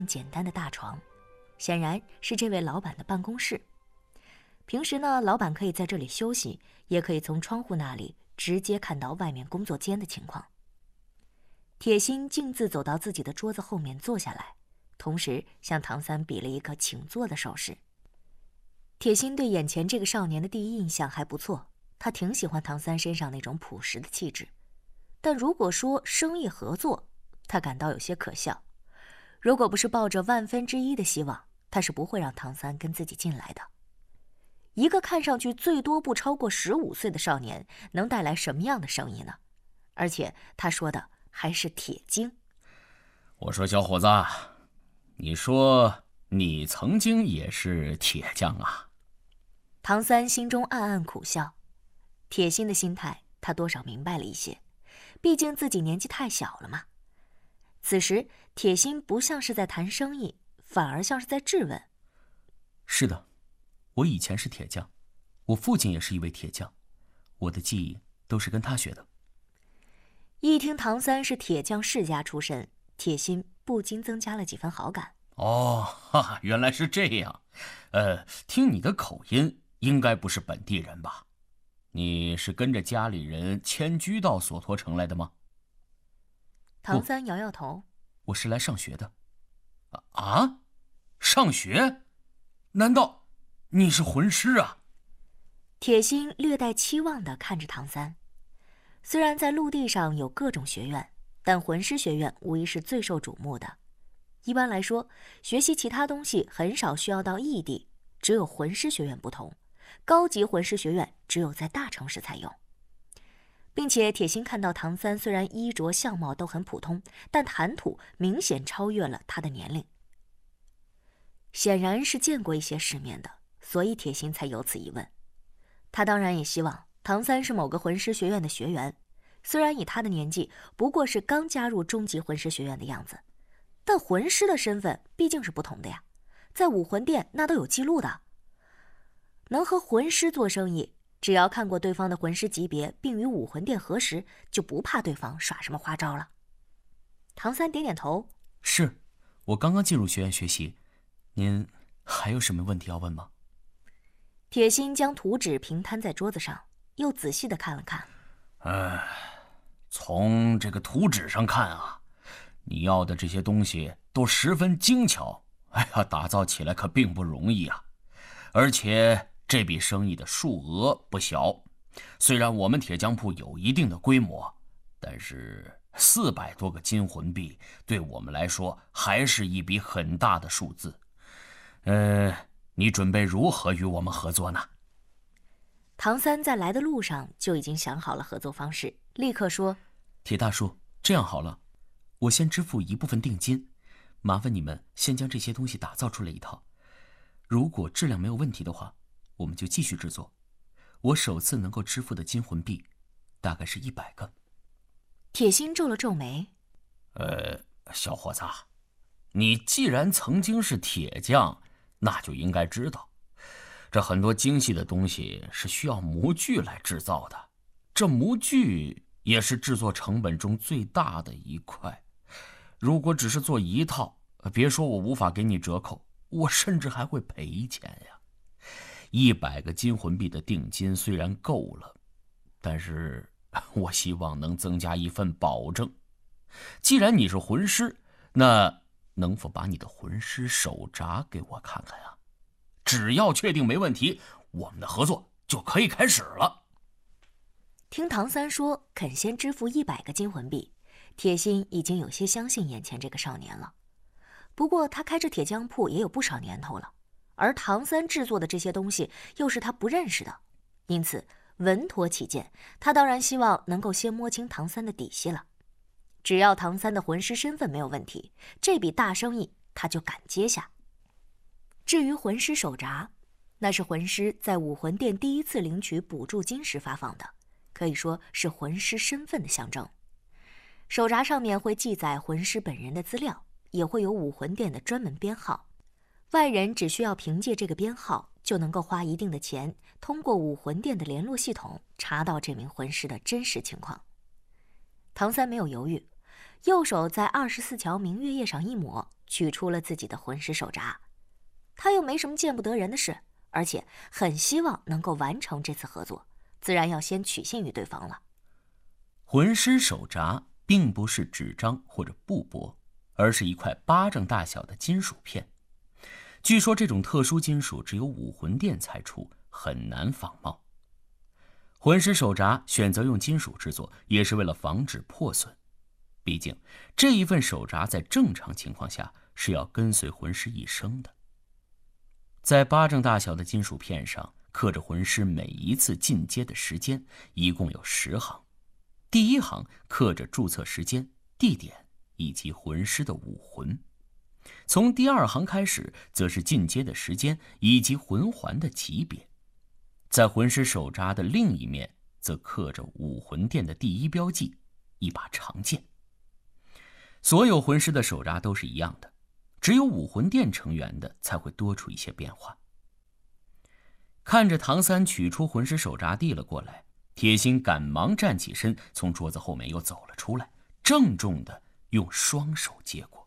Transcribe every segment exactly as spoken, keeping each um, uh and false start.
简单的大床，显然是这位老板的办公室。平时呢，老板可以在这里休息，也可以从窗户那里直接看到外面工作间的情况。铁心径自走到自己的桌子后面坐下来，同时向唐三比了一个请坐的手势。铁心对眼前这个少年的第一印象还不错，他挺喜欢唐三身上那种朴实的气质。但如果说生意合作，他感到有些可笑。如果不是抱着万分之一的希望，他是不会让唐三跟自己进来的。一个看上去最多不超过十五岁的少年，能带来什么样的生意呢？而且他说的还是铁精。 我说小伙子，你说你曾经也是铁匠啊？ 唐三心中暗暗苦笑，铁心的心态他多少明白了一些，毕竟自己年纪太小了嘛。此时铁心不像是在谈生意，反而像是在质问。 是的，我以前是铁匠，我父亲也是一位铁匠，我的技艺都是跟他学的。 一听唐三是铁匠世家出身，铁心不禁增加了几分好感。 哦，哈哈，原来是这样。呃，听你的口音，应该不是本地人吧？你是跟着家里人迁居到索托城来的吗？ 唐三摇摇头， 我是来上学的。啊？上学？难道你是魂师啊？ 铁心略带期望地看着唐三。虽然在陆地上有各种学院，但魂师学院无疑是最受瞩目的。一般来说，学习其他东西很少需要到异地，只有魂师学院不同，高级魂师学院只有在大城市才有。并且铁心看到唐三虽然衣着相貌都很普通，但谈吐明显超越了他的年龄。显然是见过一些世面的，所以铁心才有此疑问。他当然也希望唐三是某个魂师学院的学员，虽然以他的年纪不过是刚加入中级魂师学院的样子，但魂师的身份毕竟是不同的呀，在武魂殿那都有记录的。能和魂师做生意，只要看过对方的魂师级别并与武魂殿核实，就不怕对方耍什么花招了。唐三点点头， 是，我刚刚进入学院学习，您还有什么问题要问吗？ 铁心将图纸平摊在桌子上，又仔细地看了看。 哎，从这个图纸上看啊，你要的这些东西都十分精巧，哎呀，打造起来可并不容易啊。而且这笔生意的数额不小，虽然我们铁匠铺有一定的规模，但是四百多个金魂币对我们来说还是一笔很大的数字。呃，你准备如何与我们合作呢？ 唐三在来的路上就已经想好了合作方式，立刻说： 铁大叔，这样好了，我先支付一部分定金，麻烦你们先将这些东西打造出来一套，如果质量没有问题的话，我们就继续制作。我首次能够支付的金魂币大概是一百个。 铁心皱了皱眉， 呃，小伙子，你既然曾经是铁匠，那就应该知道，这很多精细的东西是需要模具来制造的，这模具也是制作成本中最大的一块。如果只是做一套，别说我无法给你折扣，我甚至还会赔钱呀。一百个金魂币的定金虽然够了，但是我希望能增加一份保证。既然你是魂师，那能否把你的魂师手札给我看看啊？只要确定没问题，我们的合作就可以开始了。 听唐三说肯先支付一百个金魂币，铁心已经有些相信眼前这个少年了。不过他开着铁匠铺也有不少年头了，而唐三制作的这些东西又是他不认识的，因此稳妥起见，他当然希望能够先摸清唐三的底细了。只要唐三的魂师身份没有问题，这笔大生意他就敢接下。至于魂师手札，那是魂师在武魂殿第一次领取补助金时发放的，可以说是魂师身份的象征。手札上面会记载魂师本人的资料，也会有武魂殿的专门编号，外人只需要凭借这个编号就能够花一定的钱，通过武魂殿的联络系统查到这名魂师的真实情况。唐三没有犹豫，右手在二十四桥明月页上一抹， 取出了自己的魂师手札。他又没什么见不得人的事，而且很希望能够完成这次合作，自然要先取信于对方了。 魂师手札并不是纸张或者布帛，而是一块巴掌大小的金属片。据说这种特殊金属只有武魂殿才出，很难仿冒。魂师手札选择用金属制作，也是为了防止破损。毕竟这一份手札在正常情况下是要跟随魂师一生的。在巴掌大小的金属片上刻着魂师每一次进阶的时间，一共有十行。第一行刻着注册时间、地点以及魂师的武魂。从第二行开始，则是进阶的时间以及魂环的级别。在魂师手札的另一面，则刻着武魂殿的第一标记，一把长剑。所有魂师的手札都是一样的，只有武魂殿成员的才会多出一些变化。看着唐三取出魂师手札递了过来，铁心赶忙站起身，从桌子后面又走了出来，郑重地用双手接过。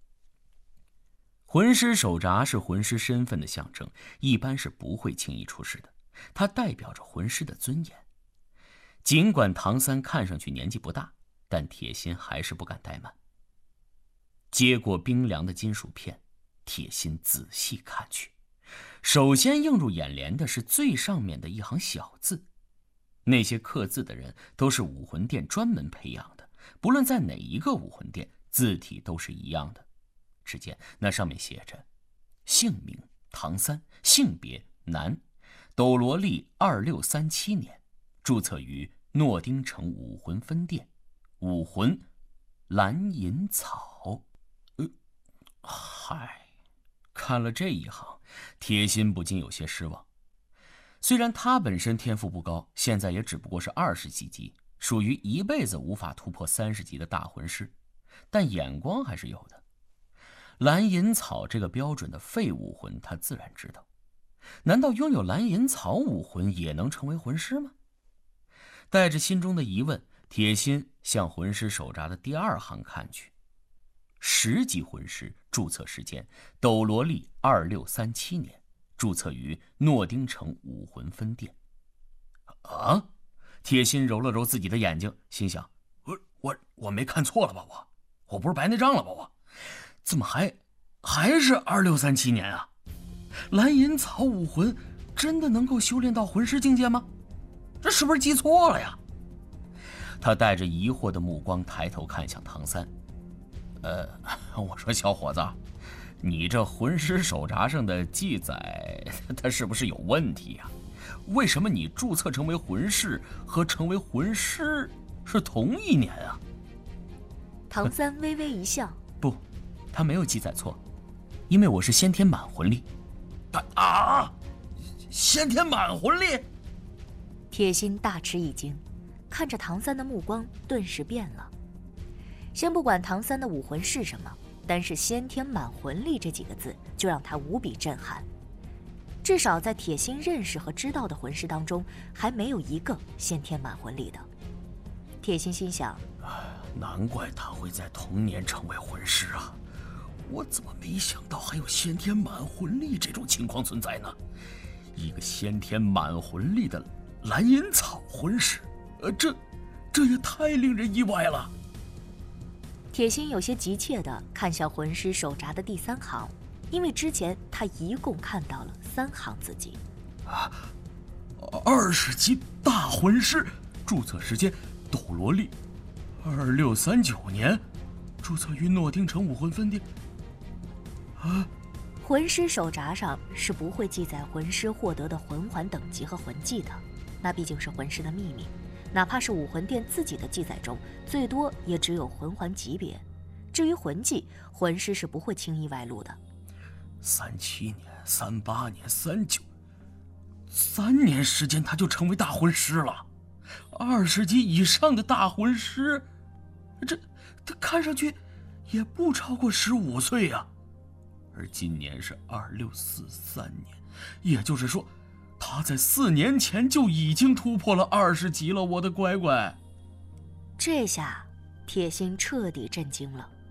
魂师手札是魂师身份的象征，一般是不会轻易出示的，它代表着魂师的尊严。尽管唐三看上去年纪不大，但铁心还是不敢怠慢。接过冰凉的金属片，铁心仔细看去，首先映入眼帘的是最上面的一行小字。那些刻字的人都是武魂殿专门培养的，不论在哪一个武魂殿，字体都是一样的。只见那上面写着：姓名唐三，性别男，斗罗历二六三七年，注册于诺丁城武魂分店，武魂蓝银草。呃，嗨，看了这一行，铁心不禁有些失望。虽然他本身天赋不高，现在也只不过是二十几级，属于一辈子无法突破三十级的大魂师，但眼光还是有的。蓝银草这个标准的废武魂，他自然知道。难道拥有蓝银草武魂也能成为魂师吗？带着心中的疑问，铁心向魂师手札的第二行看去。十级魂师，注册时间斗罗历二六三七年，注册于诺丁城武魂分店。啊！铁心揉了揉自己的眼睛，心想：我我我没看错了吧？我我不是白内障了吧？我怎么还还是二六三七年啊？蓝银草武魂真的能够修炼到魂师境界吗？这是不是记错了呀？他带着疑惑的目光抬头看向唐三。呃，我说小伙子，你这魂师手札上的记载，它是不是有问题呀？为什么你注册成为魂师和成为魂师是同一年啊？ 唐三微微一笑， 不，他没有记载错，因为我是先天满魂力。啊！先天满魂力！ 铁心大吃一惊，看着唐三的目光顿时变了。先不管唐三的武魂是什么，单是先天满魂力这几个字就让他无比震撼。至少在铁心认识和知道的魂师当中，还没有一个先天满魂力的。铁心心想， 难怪他会在童年成为魂师啊！我怎么没想到还有先天满魂力这种情况存在呢？一个先天满魂力的蓝银草魂师，呃，这这也太令人意外了。 铁心有些急切地看向魂师手札的第三行，因为之前他一共看到了三行字迹。 啊，二十级大魂师，注册时间斗罗历二六三九年，注册于诺丁城武魂分店。啊， 魂师手札上是不会记载魂师获得的魂环等级和魂技的，那毕竟是魂师的秘密。哪怕是武魂殿自己的记载中，最多也只有魂环级别。至于魂技，魂师是不会轻易外露的。 三七年、三八年、三九，三年时间他就成为大魂师了。二十级以上的大魂师，这他看上去也不超过十五岁呀、啊。而今年是二六四三年，也就是说，他在四年前就已经突破了二十级了。我的乖乖！ 这下铁心彻底震惊了。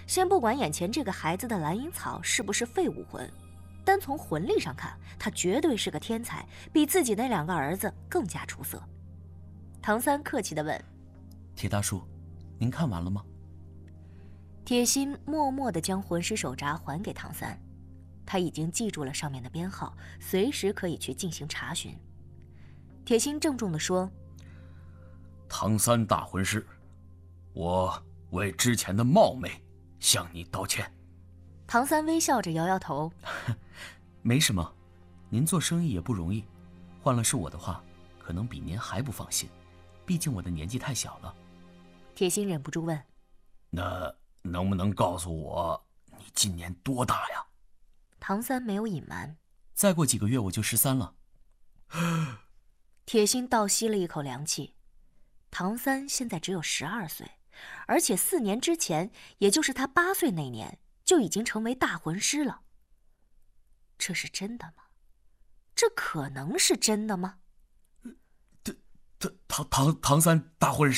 先不管眼前这个孩子的蓝银草是不是废物魂，单从魂力上看，他绝对是个天才，比自己那两个儿子更加出色。唐三客气地问：“ 铁大叔，您看完了吗？” 铁心默默地将魂师手札还给唐三，他已经记住了上面的编号，随时可以去进行查询。铁心郑重地说：“ 唐三大魂师，我为之前的冒昧向你道歉。” 唐三微笑着摇摇头：“ 没什么，您做生意也不容易，换了是我的话，可能比您还不放心，毕竟我的年纪太小了。” 铁心忍不住问：“ 那能不能告诉我你今年多大呀？” 唐三没有隐瞒：“ 再过几个月我就十三了。” 铁心倒吸了一口凉气。唐三现在只有十二岁，而且四年之前，也就是他八岁那年，就已经成为大魂师了。这是真的吗？这可能是真的吗？ 唐唐唐唐三大魂师。